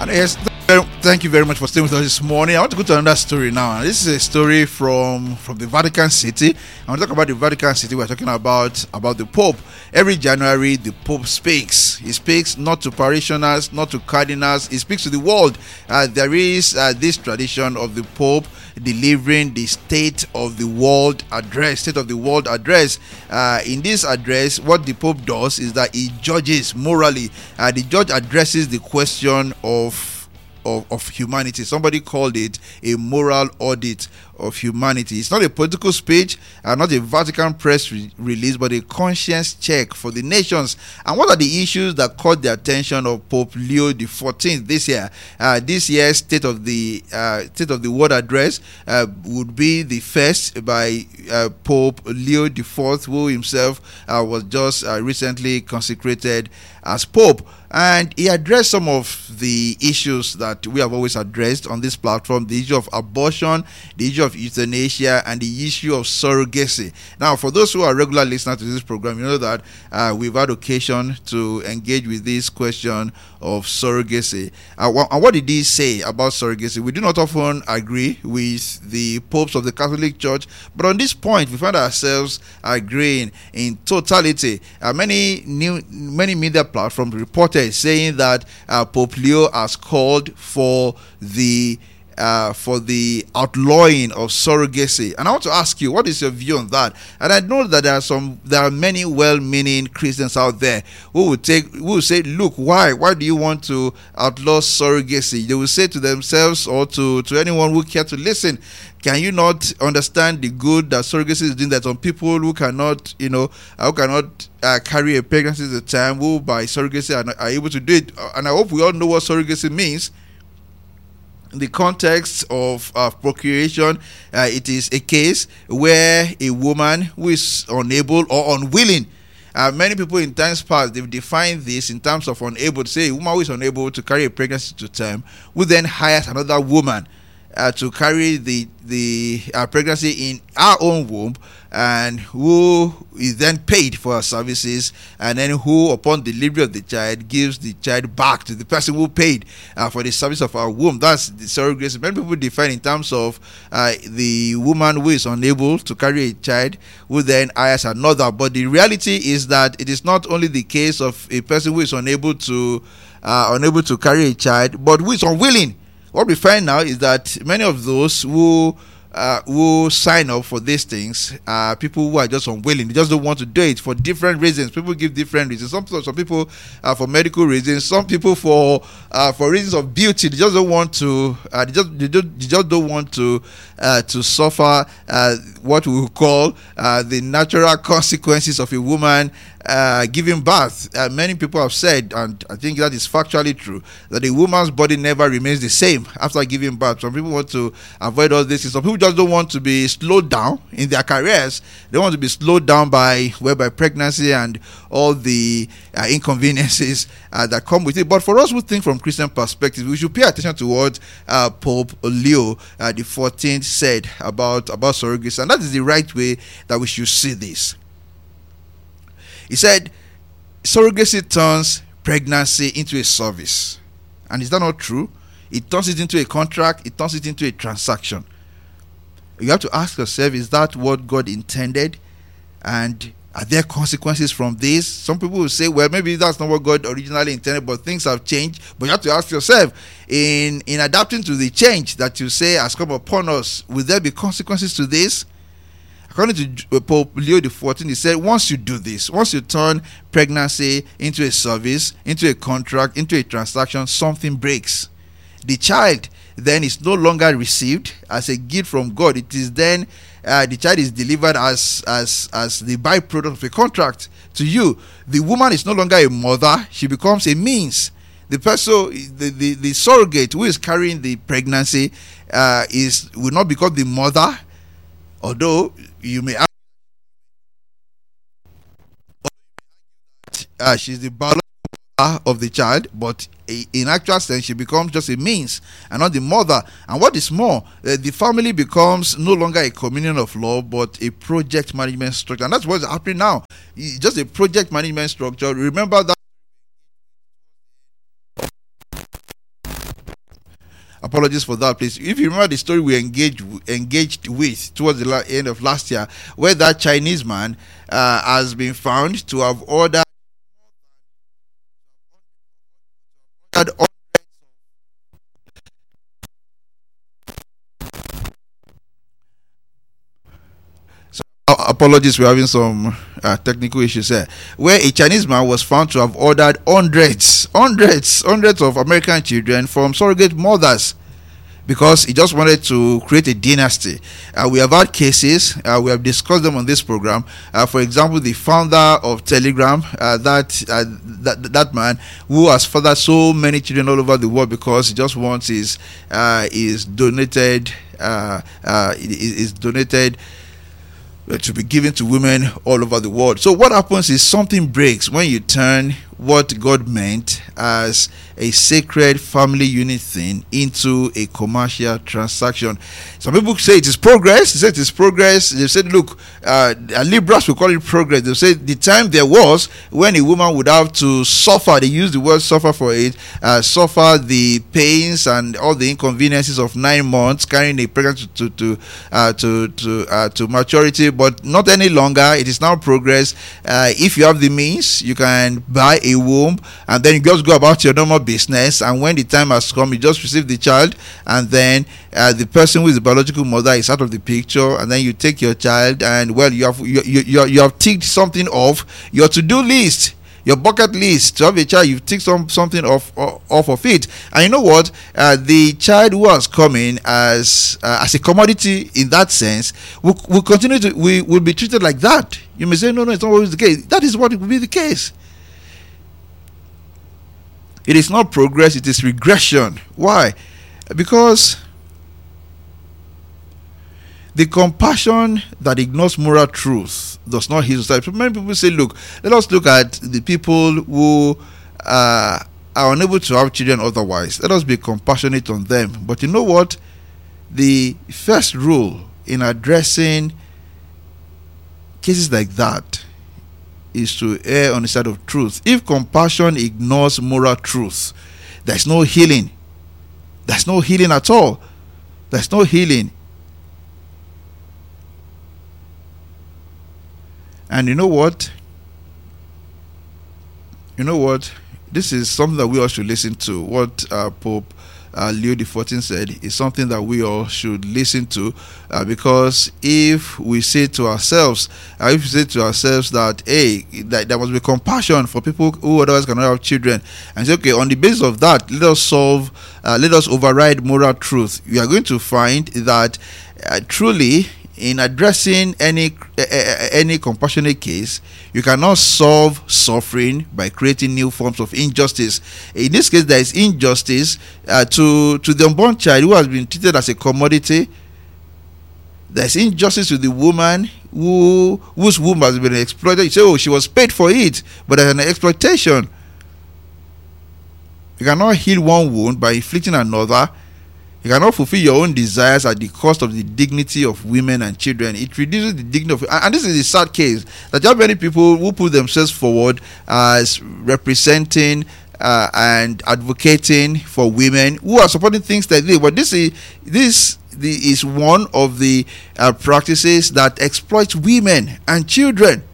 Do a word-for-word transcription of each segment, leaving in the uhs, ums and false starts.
And yes, thank you very much for staying with us this morning. I want to go to another story now. This is a story from, from the Vatican City. I want to talk about the Vatican City. We're talking about, about the Pope. Every January, the Pope speaks. He speaks not to parishioners, not to cardinals. He speaks to the world. Uh, there is uh, this tradition of the Pope delivering the State of the World address. State of the World address. Uh, in this address, what the Pope does is that he judges morally. Uh, the judge addresses the question of Of, of humanity. Somebody called it a moral audit of humanity. It's not a political speech, uh, not a Vatican press re- release, but a conscience check for the nations. And what are the issues that caught the attention of Pope Leo the fourteenth this year? Uh, this year's State of the uh, State of the World address uh, would be the first by uh, Pope Leo the fourth, who himself uh, was just uh, recently consecrated as Pope. And he addressed some of the issues that we have always addressed on this platform: the issue of abortion, the issue of euthanasia, and the issue of surrogacy. Now, for those who are regular listeners to this program, you know that uh, we've had occasion to engage with this question of surrogacy. Uh, wh- and what did he say about surrogacy? We do not often agree with the popes of the Catholic Church, but on this point, we find ourselves agreeing in totality. Uh, many new, many media platforms reported saying that uh, Pope Leo has called for the uh, for the outlawing of surrogacy. And I want to ask you, what is your view on that? And I know that there are some, there are many well-meaning Christians out there who will take, who will say, "Look, why, why do you want to outlaw surrogacy?" They will say to themselves, or to to anyone who care to listen, "Can you not understand the good that surrogacy is doing? That some people who cannot, you know, who cannot uh, carry a pregnancy at a time, who by surrogacy are, are able to do it." And I hope we all know what surrogacy means. In the context of uh, procreation, uh, it is a case where a woman who is unable or unwilling. Uh, many people in times past, they've defined this in terms of unable. To say a woman who is unable to carry a pregnancy to term, who then hires another woman Uh, to carry the the uh, pregnancy in our own womb, and who is then paid for her services, and then who, upon delivery of the child, gives the child back to the person who paid uh, for the service of our womb. That's the surrogacy. Many people define in terms of uh, the woman who is unable to carry a child, who then hires another. But the reality is that it is not only the case of a person who is unable to uh, unable to carry a child, but who is unwilling. What we find now is that many of those who uh, who sign up for these things are people who are just unwilling. They just don't want to do it for different reasons. People give different reasons. Some some people uh, for medical reasons. Some people for uh, for reasons of beauty. They just don't want to. Uh, they just they, don't, they just don't want to uh, to suffer uh, what we call uh, the natural consequences of a woman Uh, giving birth. Uh, many people have said, and I think that is factually true, that a woman's body never remains the same after giving birth. Some people want to avoid all this. Some people just don't want to be slowed down in their careers. They want to be slowed down by well, by pregnancy and all the uh, inconveniences uh, that come with it. But for us who think from Christian perspective, we should pay attention to what uh, Pope Leo uh, the fourteenth said about, about surrogacy, and that is the right way that we should see this. He said, surrogacy turns pregnancy into a service. And is that not true? It turns it into a contract. It turns it into a transaction. You have to ask yourself, is that what God intended? And are there consequences from this? Some people will say, well, maybe that's not what God originally intended, but things have changed. But you have to ask yourself, in, in adapting to the change that you say has come upon us, will there be consequences to this? According to Pope Leo the fourteenth, he said, once you do this, once you turn pregnancy into a service, into a contract, into a transaction, something breaks. The child then is no longer received as a gift from God. It is then, uh, the child is delivered as, as, as the byproduct of a contract to you. The woman is no longer a mother. She becomes a means. The person, the, the, the surrogate who is carrying the pregnancy uh, is will not become the mother, although you may ask, uh, she's the biological mother of the child, but in actual sense she becomes just a means and not the mother. And what is more, uh, the family becomes no longer a communion of love, but a project management structure. And that's what's happening now. It's just a project management structure. Remember that Apologies for that, please. If you remember the story we engaged engaged with towards the la- end of last year, where that Chinese man uh, has been found to have ordered. ordered Uh, apologies, we're having some uh, technical issues here. Where a Chinese man was found to have ordered hundreds, hundreds, hundreds of American children from surrogate mothers because he just wanted to create a dynasty. Uh, we have had cases, uh, we have discussed them on this program. Uh, for example, the founder of Telegram, uh, that, uh, that that man who has fathered so many children all over the world because he just wants his uh, his donated uh, uh, his, his donated to be given to women all over the world. So what happens is something breaks when you turn what God meant as a sacred family unit thing into a commercial transaction. Some people say it is progress. They say it is progress. They said, look, uh, liberals will call it progress. They say the time there was when a woman would have to suffer, they use the word suffer for it, uh, suffer the pains and all the inconveniences of nine months carrying a pregnancy to to uh, to to, uh, to maturity, but not any longer. It is now progress. Uh, if you have the means, you can buy a womb and then you just go about your normal business, and when the time has come, you just receive the child, and then uh, the person who is the biological mother is out of the picture, and then you take your child, and well, you have you you, you, you have ticked something off your to-do list, your bucket list to have a child. You've ticked some something off off of it, and you know what, uh, the child who has come in as uh, as a commodity in that sense will, will continue to we will be treated like that. You may say, no no it's not always the case. That is what it will be the case. It is not progress, it is regression. Why? Because the compassion that ignores moral truth does not heal society. So many people say, look, let us look at the people who uh, are unable to have children otherwise. Let us be compassionate on them. But you know what? The first rule in addressing cases like that is to err on the side of truth. If compassion ignores moral truth, there's no healing. There's no healing at all. There's no healing. And you know what? You know what? This is something that we all should listen to. What uh, Pope Uh, Leo the fourteenth said is something that we all should listen to, uh, because if we say to ourselves, uh, if we say to ourselves that hey, that there must be compassion for people who otherwise cannot have children, and say okay, on the basis of that, let us solve, uh, let us override moral truth. You are going to find that uh, truly, in addressing any uh, any compassionate case, you cannot solve suffering by creating new forms of injustice. In this case, there is injustice uh, to to the unborn child who has been treated as a commodity. There is injustice to the woman who whose womb has been exploited. You say, oh, she was paid for it, but there's an exploitation. You cannot heal one wound by inflicting another. You cannot fulfill your own desires at the cost of the dignity of women and children. It reduces the dignity of, and this is the sad case, that there are many people who put themselves forward as representing uh, and advocating for women, who are supporting things like this. But this is this is one of the uh, practices that exploits women and children.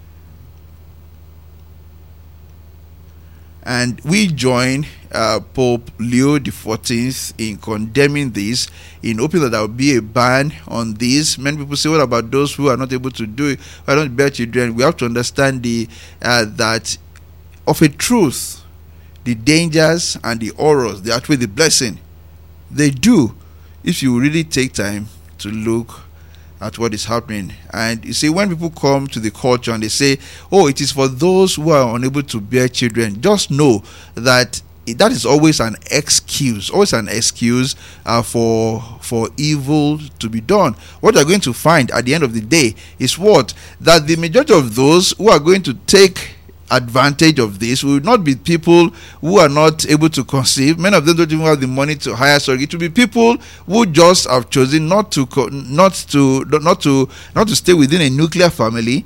And we join uh, Pope Leo the fourteenth in condemning this, in hoping that there will be a ban on this. Many people say, what about those who are not able to do it, who are not bear children? We have to understand the uh, that of a truth, the dangers and the horrors, they outweigh the blessing. They do, if you really take time to look at what is happening. And you see, when people come to the culture and they say, oh, it is for those who are unable to bear children, just know that that is always an excuse, always an excuse uh, for for evil to be done. What you're going to find at the end of the day is what? That the majority of those who are going to take advantage of this will not be people who are not able to conceive. Many of them don't even have the money to hire surrogate. It will be people who just have chosen not to co- not to not to not to stay within a nuclear family,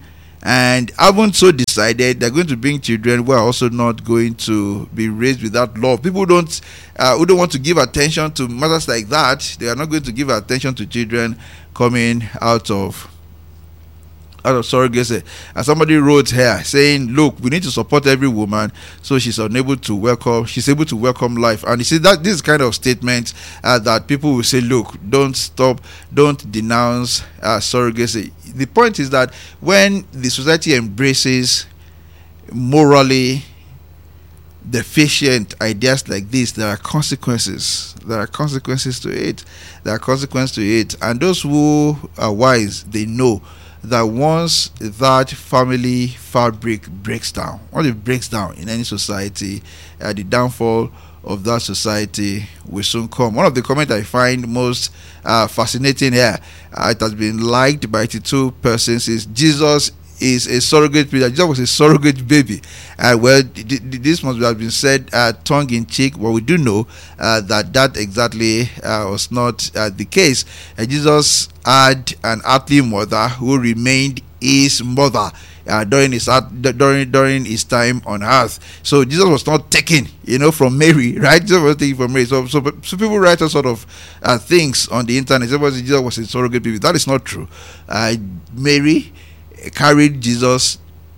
and haven't so decided they're going to bring children who are also not going to be raised without love. People don't uh, who don't want to give attention to matters like that. They are not going to give attention to children coming out of out of surrogacy. And somebody wrote here saying, look, we need to support every woman so she's unable to welcome she's able to welcome life. And you see that this kind of statement uh, that people will say, look, don't stop, don't denounce uh, surrogacy. The point is that when the society embraces morally deficient ideas like this, there are consequences. There are consequences to it. There are consequences to it. And those who are wise, they know that once that family fabric breaks down, once it breaks down in any society, uh, the downfall of that society will soon come. One of the comments I find most uh, fascinating here, uh, it has been liked by eighty-two persons, is Jesus is a surrogate baby. Jesus was a surrogate baby. Uh, well, d- d- this must have been said uh, tongue-in-cheek, but we do know uh, that that exactly uh, was not uh, the case. Uh, Jesus had an earthly mother who remained his mother uh, during his during during his time on earth. So Jesus was not taken, you know, from Mary, right? Jesus was taken from Mary. So, so, so people write all sort of uh, things on the internet. Say, well, Jesus was a surrogate baby. That is not true. Uh, Mary carried Jesus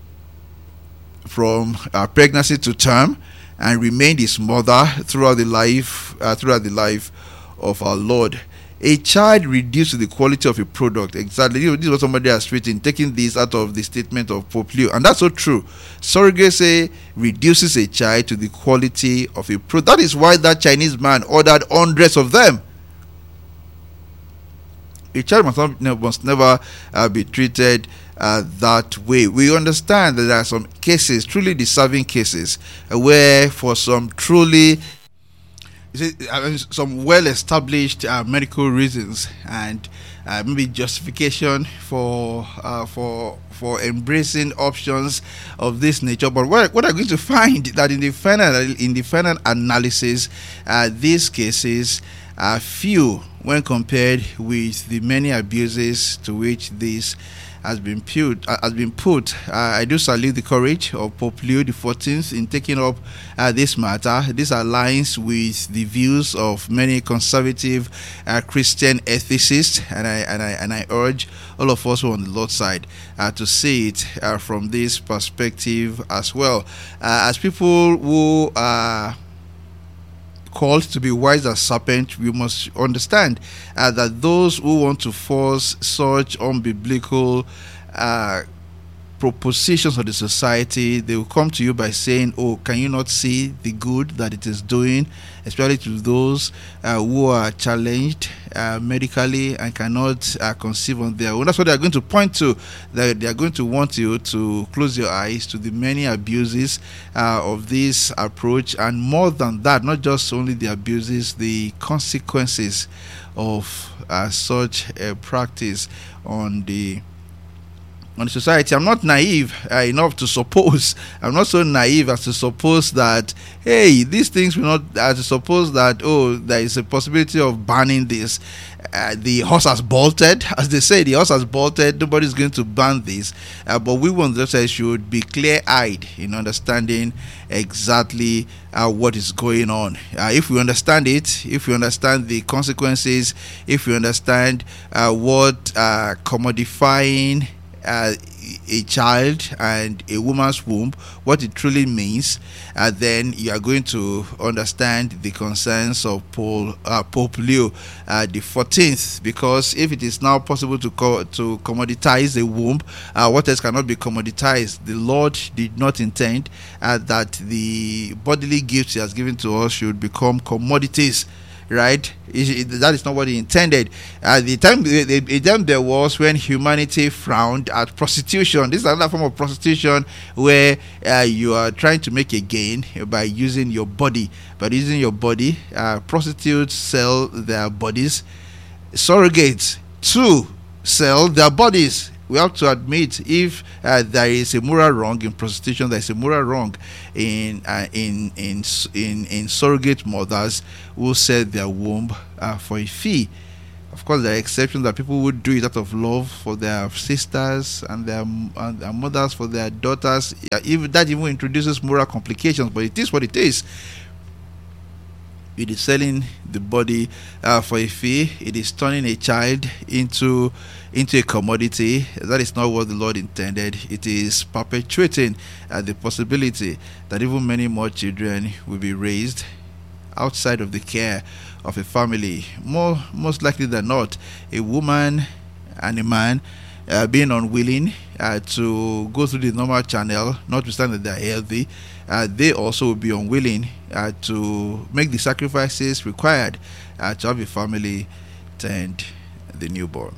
from uh, pregnancy to term and remained his mother throughout the life uh, throughout the life of our Lord. A child reduced to the quality of a product. Exactly. You know, this is what somebody has written, taking this out of the statement of Pope Leo. And that's so true. Surrogacy reduces a child to the quality of a product. That is why that Chinese man ordered hundreds of them. A child must, not, must never uh, be treated uh, that way. We understand that there are some cases, truly deserving cases, uh, where for some truly you see, I mean, some well-established uh, medical reasons and uh, maybe justification for uh, for for embracing options of this nature. But what, what are going to find that in the final in the final analysis, uh, these cases are few when compared with the many abuses to which this has been put. Uh, has been put. Uh, I do salute the courage of Pope Leo the fourteenth in taking up uh, this matter. This aligns with the views of many conservative uh, Christian ethicists, and I and I and I urge all of us who are on the Lord's side uh, to see it uh, from this perspective as well. Uh, as people who are called to be wise as serpent, we must understand uh, that those who want to force such unbiblical uh, propositions of the society, they will come to you by saying, oh, can you not see the good that it is doing, especially to those uh, who are challenged uh, medically and cannot uh, conceive on their own. That's what they are going to point to. They, they are going to want you to close your eyes to the many abuses uh, of this approach, and more than that, not just only the abuses, the consequences of uh, such a practice on the on society. I'm not naive uh, enough to suppose, I'm not so naive as to suppose that, hey, these things will not, as to suppose that, oh, there is a possibility of banning this. Uh, the horse has bolted, as they say, the horse has bolted, nobody's going to ban this. Uh, but we want to say should be clear-eyed in understanding exactly uh, what is going on. Uh, if we understand it, if we understand the consequences, if we understand uh, what uh, commodifying Uh, a child and a woman's womb, what it truly means, uh, then you are going to understand the concerns of Paul, uh, Pope Leo uh, the fourteenth. Because if it is now possible to co- to commoditize the womb, uh, what else cannot be commoditized? The Lord did not intend uh, that the bodily gifts He has given to us should become commodities. Right? It, it, that is not what He intended. At uh, the time, the, the, the time there was when humanity frowned at prostitution. This is another form of prostitution where uh, you are trying to make a gain by using your body. By using your body, uh, prostitutes sell their bodies. Surrogates too sell their bodies. We have to admit, if uh, there is a moral wrong in prostitution, there is a moral wrong in uh, in in in in surrogate mothers who sell their womb uh, for a fee. Of course, there are exceptions that people would do it out of love for their sisters and their, and their mothers, for their daughters. Even that even introduces moral complications, but it is what it is. It is selling the body uh, for a fee. It is turning a child into into a commodity. That is not what the Lord intended. It is perpetuating uh, the possibility that even many more children will be raised outside of the care of a family. More most likely than not, a woman and a man uh, being unwilling uh, to go through the normal channel, notwithstanding that they are healthy, uh, they also will be unwilling uh, to make the sacrifices required uh, to have a family tend the newborn.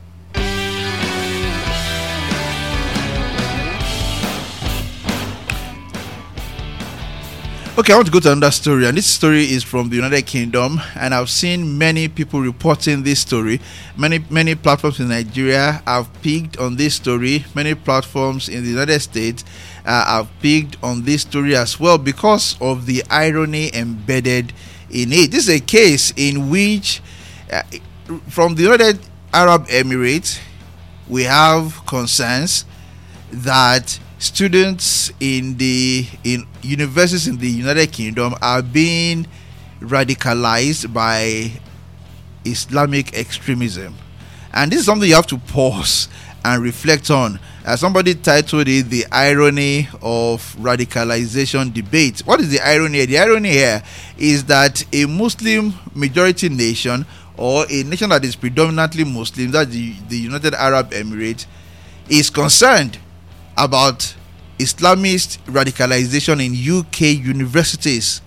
Okay, I want to go to another story, and this story is from the United Kingdom, and I've seen many people reporting this story. Many many platforms in Nigeria have picked on this story. Many platforms in the United States uh, have picked on this story as well because of the irony embedded in it. This is a case in which, uh, from the United Arab Emirates, we have concerns that students in the in universities in the United Kingdom are being radicalized by Islamic extremism, and this is something you have to pause and reflect on. As somebody titled it, "The Irony of Radicalization Debate." What is the irony? The irony here is that a Muslim majority nation, or a nation that is predominantly Muslim, that the, the United Arab Emirates, is concerned about Islamist radicalization in U K universities.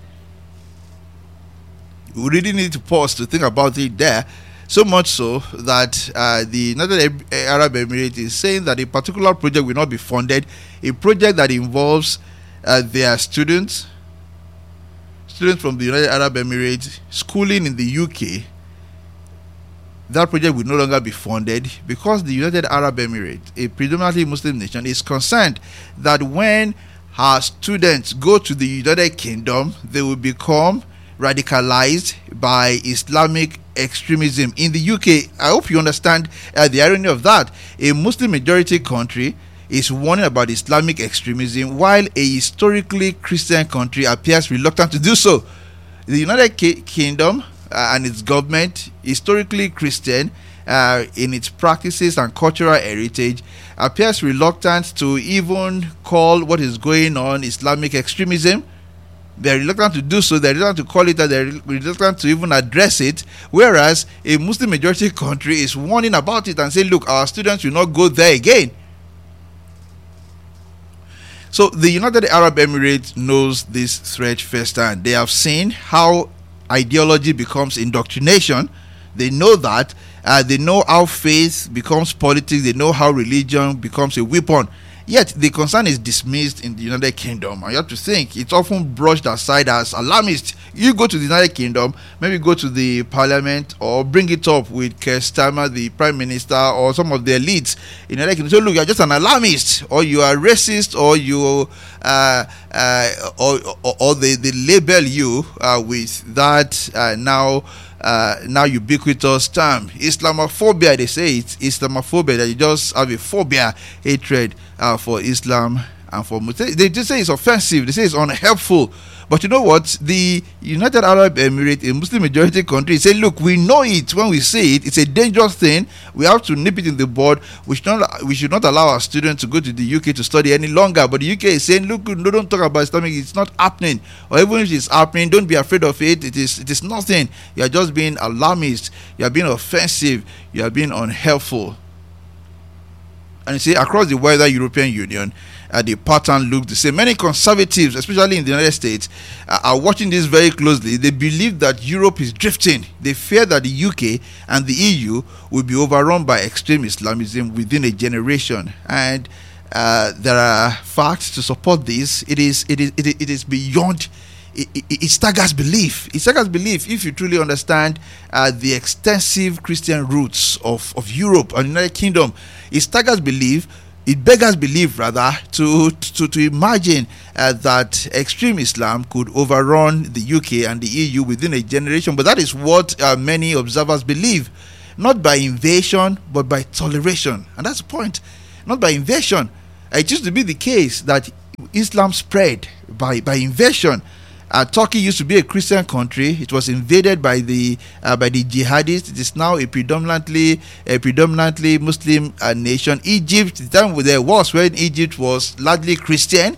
We really need to pause to think about it there. So much so that uh, the United Arab Emirates is saying that a particular project will not be funded, a project that involves uh, their students, students from the United Arab Emirates schooling in the U K. That project will no longer be funded because the United Arab Emirates, a predominantly Muslim nation, is concerned that when her students go to the United Kingdom, they will become radicalized by Islamic extremism in the U K. I hope you understand uh, the irony of that. A Muslim majority country is warning about Islamic extremism, while a historically Christian country appears reluctant to do so. The United K- Kingdom Uh, and its government, historically Christian uh, in its practices and cultural heritage, appears reluctant to even call what is going on Islamic extremism. They're reluctant to do so. They're reluctant to call it, they're reluctant to even address it, whereas a Muslim majority country is warning about it and saying, look, our students will not go there again. So the United Arab Emirates knows this threat firsthand. They have seen how ideology becomes indoctrination. They know that. Uh, they know how faith becomes politics. They know how religion becomes a weapon. Yet the concern is dismissed in the United Kingdom, and you have to think it's often brushed aside as alarmist. You go to the United Kingdom, maybe go to the parliament or bring it up with Keir Starmer, the prime minister, or some of the elites in the United Kingdom. So look, you're just an alarmist, or you are racist, or you uh, uh, or, or, or they, they label you uh, with that uh, now Uh, now ubiquitous term, Islamophobia. They say it's Islamophobia, that you just have a phobia, hatred uh, for Islam and for Muslims. They just say it's offensive. They say it's unhelpful. But you know what? The United Arab Emirates, a Muslim majority country, say, look, we know it when we say it. It's a dangerous thing. We have to nip it in the bud. We should not, we should not allow our students to go to the U K to study any longer. But the U K is saying, look, no, don't talk about Islamic. It's not happening. Or even if it's happening, don't be afraid of it. It is, it is nothing. You are just being alarmist. You are being offensive. You are being unhelpful. And you see, across the wider European Union, uh, the pattern looks the same. Many conservatives, especially in the United States, uh, are watching this very closely. They believe that Europe is drifting. They fear that the U K and the E U will be overrun by extreme Islamism within a generation. And uh, there are facts to support this. It is, it is, it is, it is beyond. It, it, it staggers belief. It staggers belief if you truly understand uh, the extensive Christian roots of, of Europe and the United Kingdom. It staggers belief. It beggars belief, rather, to to, to imagine uh, that extreme Islam could overrun the U K and the E U within a generation. But that is what uh, many observers believe. not by invasion, but by toleration. And that's the point. Not by invasion. It used to be the case that Islam spread by, by invasion. Uh, Turkey used to be a Christian country. It was invaded by the uh, by the jihadists. It is now a predominantly a predominantly Muslim uh, nation. Egypt, the time there was when Egypt was largely Christian,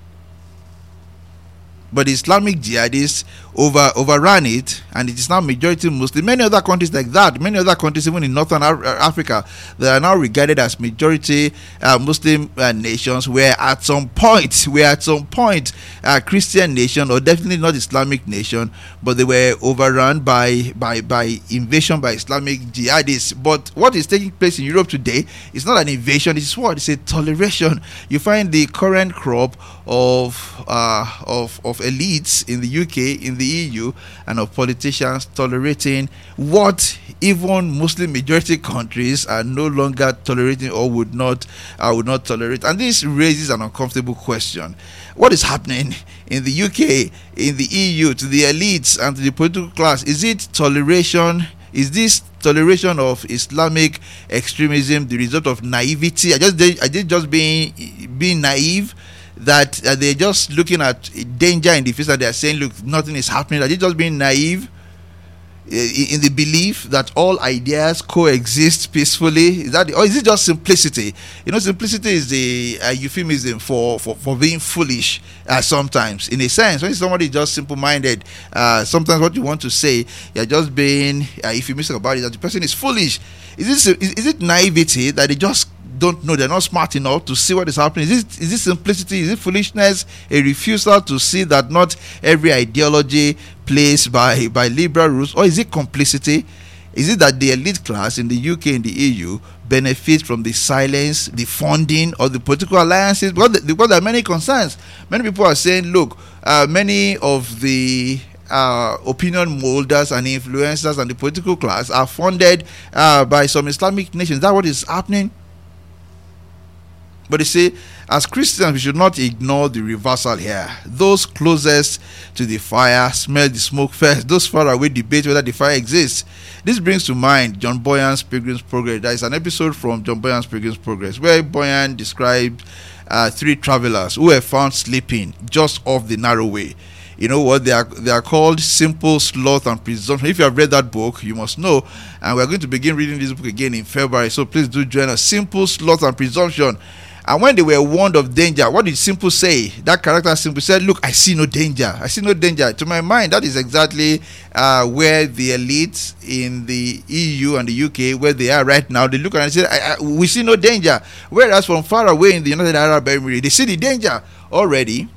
but the Islamic jihadists over overran it, and it is now majority Muslim. Many other countries like that, many other countries even in Northern Africa, they are now regarded as majority uh, Muslim uh, nations, where at some point, where at some point, uh, Christian nation, or definitely not Islamic nation, but they were overrun by by by invasion by Islamic jihadists. But what is taking place in Europe today is not an invasion; it's what? It's a toleration. You find the current crop of uh, of of elites in the U K, in the E U, and of politicians tolerating what even Muslim majority countries are no longer tolerating, or would not uh, would not tolerate. And this raises an uncomfortable question: what is happening in the U K, in the E U, to the elites and to the political class? Is it toleration? Is this toleration of Islamic extremism the result of naivety? I just I did just being being naive, that uh, they're just looking at danger in the face and they're saying, look, nothing is happening? Are they just being naive uh, in the belief that all ideas coexist peacefully? Is that, or is it just simplicity? You know, simplicity is the uh, euphemism for, for, for being foolish uh, sometimes, in a sense. When somebody is just simple-minded, uh, sometimes what you want to say, you're just being uh, euphemistic about it, that the person is foolish. Is, this, is, is it naivety that they just don't know, they're not smart enough to see what is happening? Is it, is it simplicity? Is it foolishness? A refusal to see that not every ideology plays by, by liberal rules? Or is it complicity? Is it that the elite class in the U K and the E U benefits from the silence, the funding, or the political alliances? Because, the, because there are many concerns. Many people are saying, look, uh, many of the Uh, opinion molders and influencers and the political class are funded uh, by some Islamic nations. Is that what is happening? But you see, as Christians, we should not ignore the reversal here. Those closest to the fire smell the smoke first. Those far away debate whether the fire exists. This brings to mind John Bunyan's Pilgrim's Progress. There is an episode from John Bunyan's Pilgrim's Progress where Bunyan described uh, three travelers who were found sleeping just off the narrow way. You know what? They are they are called Simple, Sloth, and Presumption. If you have read that book, you must know. And we're going to begin reading this book again in February. So please do join us. Simple, Sloth, and Presumption. And when they were warned of danger, what did Simple say? That character Simple said, look, I see no danger. I see no danger. To my mind, that is exactly uh, where the elites in the E U and the U K, where they are right now, they look at it and say, I, I, we see no danger. Whereas from far away in the United Arab Emirates, they see the danger already.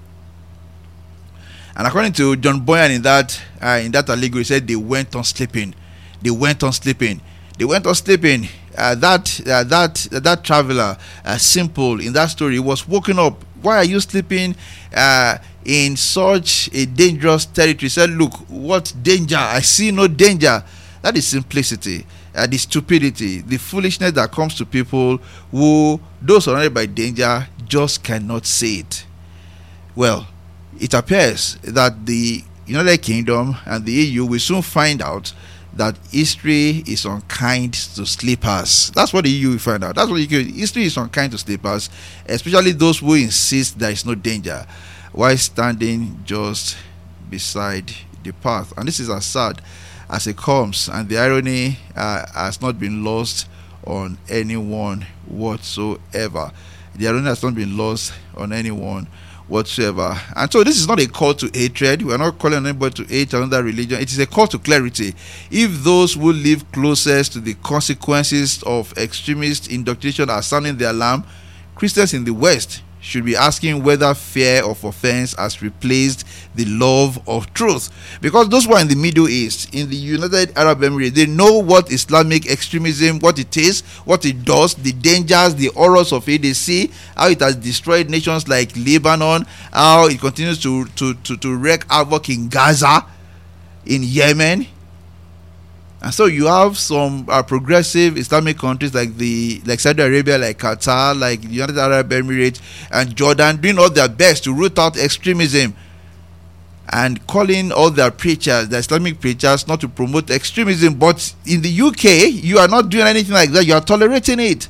And according to John Bunyan in that uh, in that allegory, he said they went on sleeping. They went on sleeping. They went on sleeping. Uh, that uh, that uh, that traveler, uh, Simple, in that story, was woken up. Why are you sleeping uh, in such a dangerous territory? He said, look, what danger? I see no danger. That is simplicity, uh, the stupidity, the foolishness that comes to people who, though surrounded by danger, just cannot see it. Well, it appears that the United Kingdom and the E U will soon find out that history is unkind to sleepers. That's what the E U will find out. That's what the history is unkind to sleepers, especially those who insist there is no danger while standing just beside the path. And this is as sad as it comes, and the irony uh, has not been lost on anyone whatsoever. The irony has not been lost on anyone whatsoever. And so this is not a call to hatred. We are not calling anybody to hate another religion. It is a call to clarity. If those who live closest to the consequences of extremist indoctrination are sounding the alarm, Christians in the West should be asking whether fear of offense has replaced the love of truth. Because those who are in the Middle East, in the United Arab Emirates, they know what Islamic extremism, what it is, what it does, the dangers, the horrors of it. They see how it has destroyed nations like Lebanon, how it continues to, to, to, to wreak havoc in Gaza, in Yemen. And so you have some uh, progressive Islamic countries like the like Saudi Arabia, like Qatar, like the United Arab Emirates and Jordan doing all their best to root out extremism. and calling all their preachers, the Islamic preachers, not to promote extremism. But in the U K, you are not doing anything like that. You are tolerating it.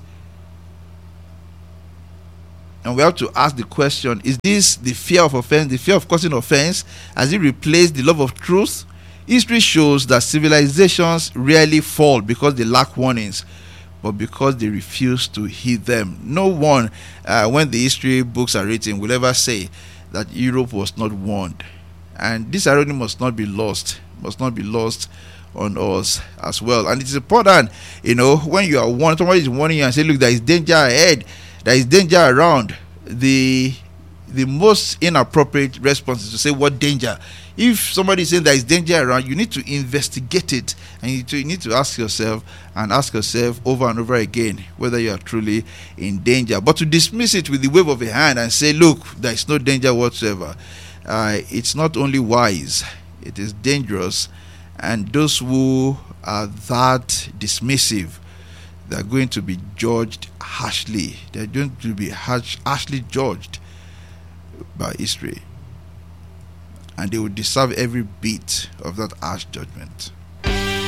And we have to ask the question, is this the fear of offense, the fear of causing offense? Has it replaced the love of truth? History shows that civilizations rarely fall because they lack warnings, but because they refuse to heed them. No one, uh, when the history books are written, will ever say that Europe was not warned. And this irony must not be lost, must not be lost on us as well. And it's important, you know, when you are warned, somebody is warning you and say, look, there is danger ahead, there is danger around. The the most inappropriate response is to say, what danger? If somebody is saying there is danger around, you need to investigate it, and you, to, you need to ask yourself and ask yourself over and over again whether you are truly in danger. But to dismiss it with the wave of a hand and say, look, there is no danger whatsoever, uh, it's not only wise, it is dangerous. And those who are that dismissive, they are going to be judged harshly. They are going to be harsh, harshly judged by history, and they will deserve every bit of that harsh judgment.